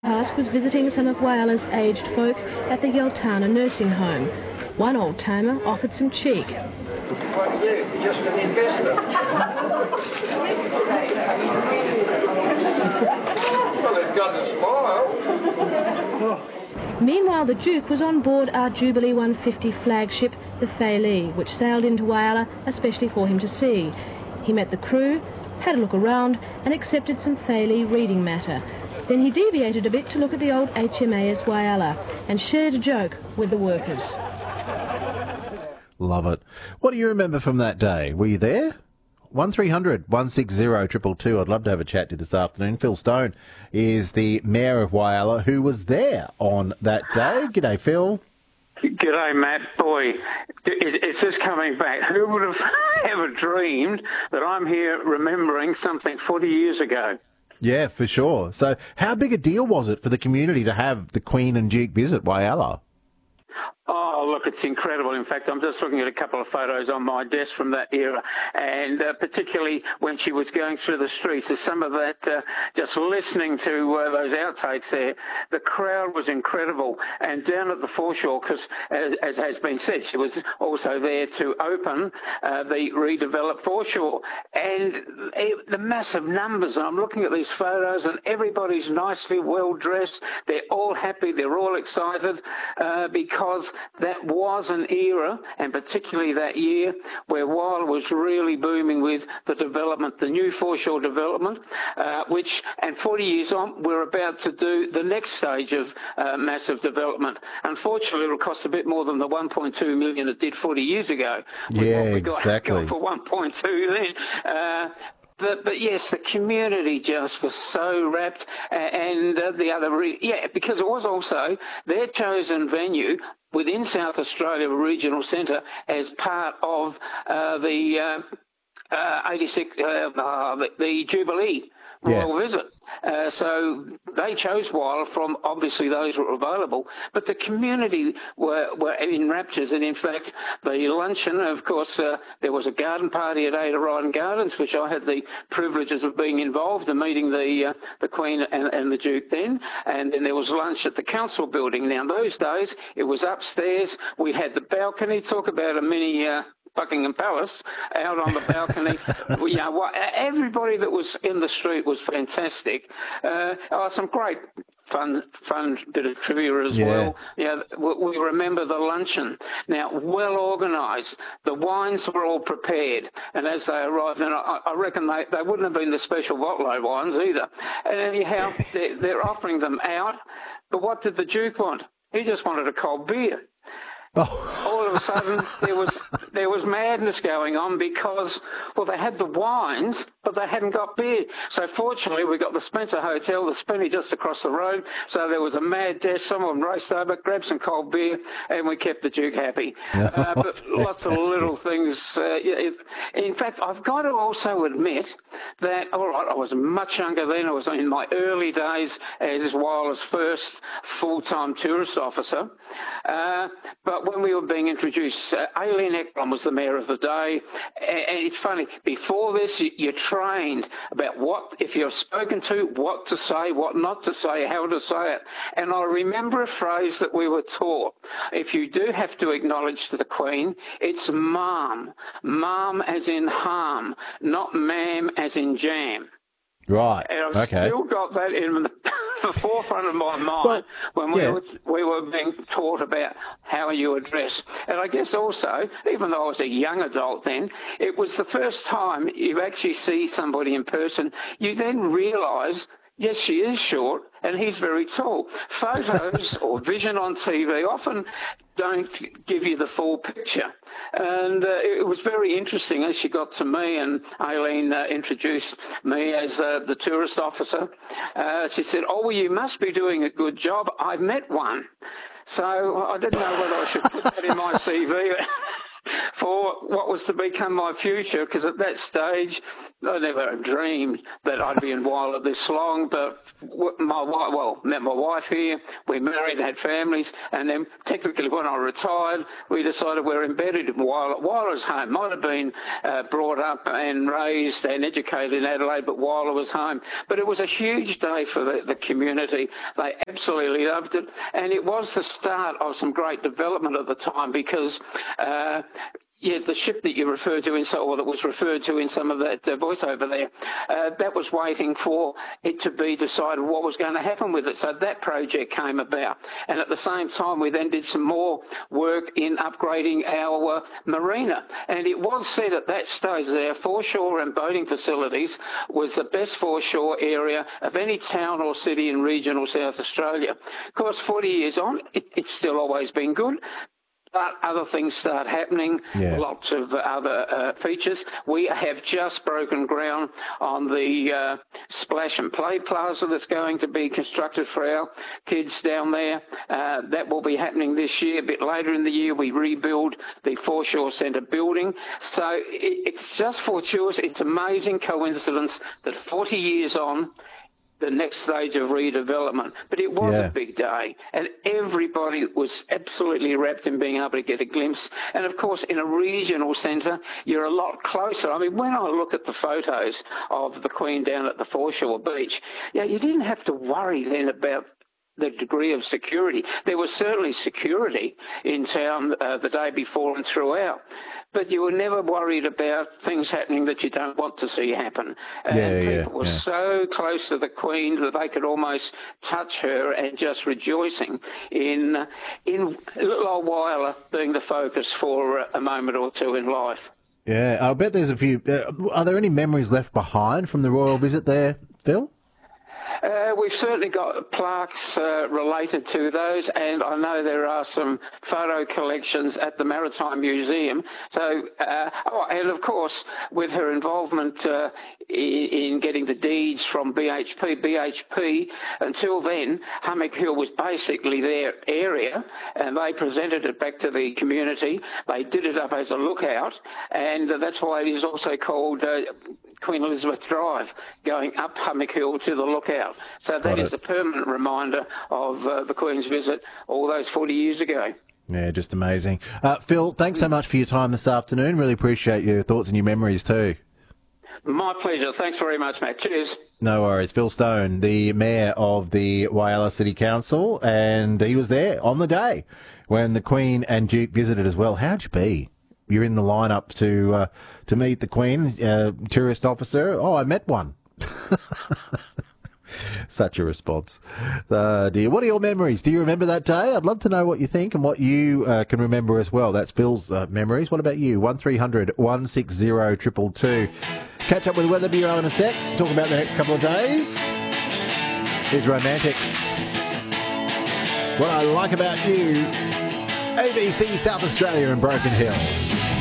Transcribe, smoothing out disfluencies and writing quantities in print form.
Task was visiting some of Whyala's aged folk at the Yeltana nursing home. One old-timer offered some cheek. What are you? Just an investor? Well, they've got a smile. Meanwhile, the Duke was on board our Jubilee 150 flagship, the Feilee, which sailed into Whyala especially for him to see. He met the crew, had a look around and accepted some Feilee reading matter. Then he deviated a bit to look at the old HMAS Whyala and shared a joke with the workers. Love it. What do you remember from that day? Were you there? 1300 160 222. I'd love to have a chat to you this afternoon. Phil Stone is the Mayor of Whyala who was there on that day. G'day, Phil. G'day, Matt. Boy, it's just coming back. Who would have ever dreamed that I'm here remembering something 40 years ago? Yeah, for sure. So how big a deal was it for the community to have the Queen and Duke visit Whyala? Oh, look, it's incredible. In fact, I'm just looking at a couple of photos on my desk from that era, and particularly when she was going through the streets, there's some of that, just listening to those outtakes there, the crowd was incredible. And down at the foreshore, because as has been said, she was also there to open the redeveloped foreshore. And the massive numbers, and I'm looking at these photos, and everybody's nicely well-dressed. They're all happy. They're all excited because that was an era, and particularly that year, where Whyalla was really booming with the development, the new foreshore development, which, and 40 years on, we're about to do the next stage of massive development. Unfortunately, it'll cost a bit more than the 1.2 million it did 40 years ago. Yeah, exactly. Got for 1.2 then. But yes, the community just was so rapt, and the other, because it was also their chosen venue within South Australia Regional Centre as part of the 86, the Jubilee Royal Visit. So they chose Whyalla from obviously those who were available, but the community were in raptures. And in fact, the luncheon, of course, there was a garden party at Ada Ryden Gardens, which I had the privileges of being involved and meeting the Queen and the Duke then. And then there was lunch at the council building. Now, in those days, it was upstairs. We had the balcony. Talk about a mini Buckingham Palace out on the balcony. Everybody that was in the street was fantastic. Some great fun bit of trivia as well. Yeah, we remember the luncheon. Now, well organised. The wines were all prepared, and as they arrived, and I reckon they wouldn't have been the special Vottlo wines either. And anyhow, they're offering them out. But what did the Duke want? He just wanted a cold beer. Oh. All of a sudden, there was madness going on because, well, they had the wines, but they hadn't got beer. So fortunately, we got the Spencer Hotel, the Spenny just across the road. So there was a mad dash. Someone raced over, grabbed some cold beer, and we kept the Duke happy. But lots of little things. In fact, I've got to also admit that, all right, I was much younger then. I was in my early days as Whyala's first full-time tourist officer. But when we were being introduced, Aileen Eklund was the mayor of the day. And it's funny, before this, you're trained about what, if you're spoken to, what to say, what not to say, how to say it. And I remember a phrase that we were taught. If you do have to acknowledge the Queen, it's ma'am. Ma'am as in harm, not ma'am as in jam. Right. And I've still got that in the forefront of my mind when we were being taught about how you address. And I guess also, even though I was a young adult then, it was the first time you actually see somebody in person. You then realise, yes, she is short and he's very tall. Photos or vision on TV often don't give you the full picture. And it was very interesting as she got to me and Aileen introduced me as the tourist officer. She said, oh, well, you must be doing a good job. I've met one. So I didn't know whether I should put that in my CV. for what was to become my future, because at that stage I never dreamed that I'd be in Whyalla this long. But met my wife here, we married, had families, and then technically when I retired, we decided we're embedded in Whyalla. Whyalla's home. Might have been brought up and raised and educated in Adelaide, but Whyalla was home. But it was a huge day for the community. They absolutely loved it, and it was the start of some great development at the time, because the ship that you referred to that was referred to in some of that voiceover there, that was waiting for it to be decided what was going to happen with it. So that project came about. And at the same time, we then did some more work in upgrading our marina. And it was said at that stage that our foreshore and boating facilities was the best foreshore area of any town or city in regional South Australia. Of course, 40 years on, it's still always been good. But other things start happening, lots of other features. We have just broken ground on the splash and play plaza that's going to be constructed for our kids down there. That will be happening this year. A bit later in the year, we rebuild the Foreshore Centre building. So it's just fortuitous. It's amazing coincidence that 40 years on, the next stage of redevelopment. But it was a big day, and everybody was absolutely wrapped in being able to get a glimpse. And of course, in a regional centre, you're a lot closer. I mean, when I look at the photos of the Queen down at the Foreshore Beach, you didn't have to worry then about the degree of security. There was certainly security in town the day before and throughout, but you were never worried about things happening that you don't want to see happen. And people were so close to the Queen that they could almost touch her, and just rejoicing in little old Whyalla being the focus for a moment or two in life. Yeah, I bet there's a few. Are there any memories left behind from the royal visit there, Phil? We've certainly got plaques related to those, and I know there are some photo collections at the Maritime Museum. So, and of course, with her involvement in getting the deeds from BHP, until then, Hummock Hill was basically their area, and they presented it back to the community. They did it up as a lookout, and that's why it is also called Queen Elizabeth Drive, going up Hummock Hill to the lookout. So that is a permanent reminder of the Queen's visit all those 40 years ago. Yeah, just amazing. Phil, thanks so much for your time this afternoon. Really appreciate your thoughts and your memories too. My pleasure. Thanks very much, Matt. Cheers. No worries. Phil Stone, the Mayor of the Whyalla City Council, and he was there on the day when the Queen and Duke visited as well. How'd you be? You're in the lineup to meet the Queen, tourist officer. Oh, I met one. Such a response. Dear, what are your memories? Do you remember that day? I'd love to know what you think and what you can remember as well. That's Phil's memories. What about you? 1300 160 222. Catch up with Weather Bureau in a sec. Talk about the next couple of days. Here's Romantics. What I like about you. ABC South Australia and Broken Hill.